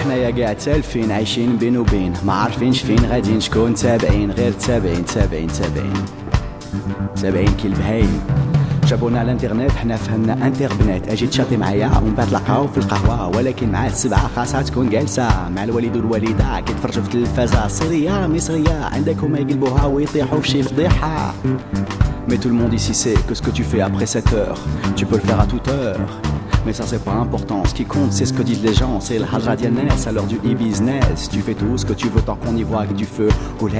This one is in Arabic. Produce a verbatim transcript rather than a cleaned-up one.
حنايا قاع تالفين عايشين بين وبين ما عارفينش فين غاديين شكون تابعين غير تابعين تابعين تابعين تابعين كي البهايم جابونا على الانترنت حنا فهمنا انتربنت اجي تشاطي معايا ومن بعد تلقاو في القهوه ولكن مع السبعه خاصها تكون جالسه مع الوالد والوالده كيتفرجوا في التلفازه سوريه مصريه عندكم يقلبوها ويطيحوا في شي فضيحه. Mais tout le monde ici sait que ce que tu fais après sept heures, tu peux le faire à toute heure. Mais ça c'est pas important, ce qui compte c'est ce que disent les gens. C'est le Hajra Dianes à l'heure du e-business. Tu fais tout ce que tu veux tant qu'on y voit que du feu.